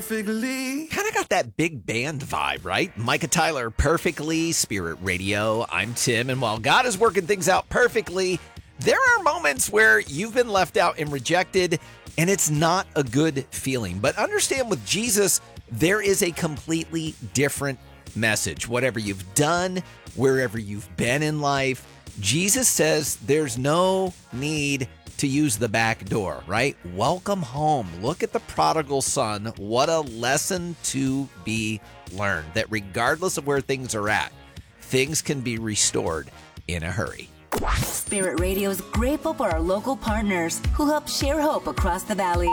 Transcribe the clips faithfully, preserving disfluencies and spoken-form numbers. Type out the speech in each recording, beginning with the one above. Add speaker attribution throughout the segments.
Speaker 1: Perfectly.
Speaker 2: Kind of got that big band vibe, right? Micah Tyler, Perfectly, Spirit Radio. I'm Tim, and while God is working things out perfectly, there are moments where you've been left out and rejected, and it's not a good feeling. But understand, with Jesus, there is a completely different message. Whatever you've done, wherever you've been in life, Jesus says there's no need to use the back door, right? Welcome home. Look at the prodigal son. What a lesson to be learned, that regardless of where things are at, things can be restored in a hurry.
Speaker 3: Spirit Radio is grateful for our local partners who help share hope across the valley.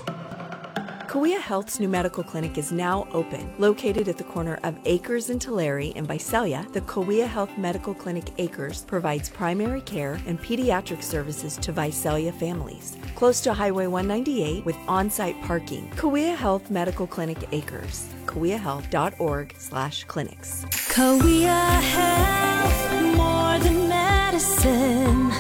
Speaker 4: Kauai Health's new medical clinic is now open. Located at the corner of Acres and Tulare in Visalia, the Kauai Health Medical Clinic Acres provides primary care and pediatric services to Visalia families. Close to Highway one ninety-eight with on-site parking. Kauai Health Medical Clinic Acres. kauai health dot org slash clinics.
Speaker 5: Kauai Health, more than medicine,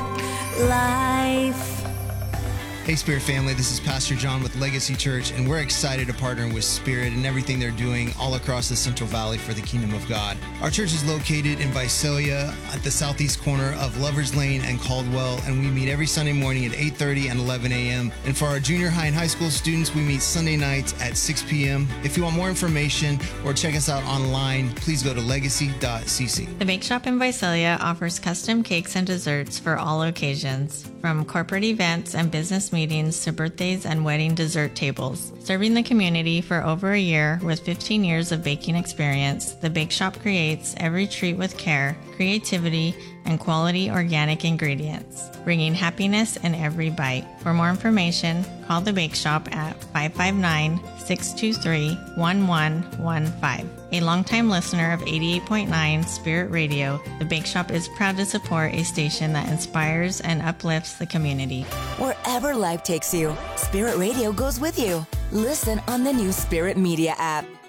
Speaker 5: life.
Speaker 6: Hey Spirit family, this is Pastor John with Legacy Church, and we're excited to partner with Spirit and everything they're doing all across the Central Valley for the Kingdom of God. Our church is located in Visalia at the southeast corner of Lovers Lane and Caldwell, and we meet every Sunday morning at eight thirty and eleven a.m. And for our junior high and high school students, we meet Sunday nights at six p.m. If you want more information or check us out online, please go to legacy dot c c.
Speaker 7: The Bake Shop in Visalia offers custom cakes and desserts for all occasions, from corporate events and business meetings to birthdays and wedding dessert tables. Serving the community for over a year with fifteen years of baking experience, the Bake Shop creates every treat with care, creativity, and quality organic ingredients, bringing happiness in every bite. For more information, call the Bake Shop at five five nine, six two three, one one one five. A longtime listener of eighty-eight point nine Spirit Radio, the Bake Shop is proud to support a station that inspires and uplifts the community.
Speaker 3: Wherever life takes you, Spirit Radio goes with you. Listen on the new Spirit Media app.